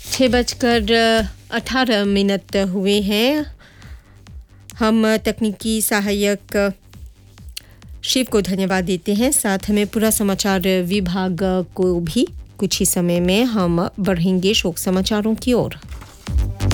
6:18 हुए हैं। हम तकनीकी सहायक शिव को धन्यवाद देते हैं। साथ में पूरा समाचार विभाग को भी कुछ ही समय में हम बढ़ेंगे शोक समाचारों की ओर।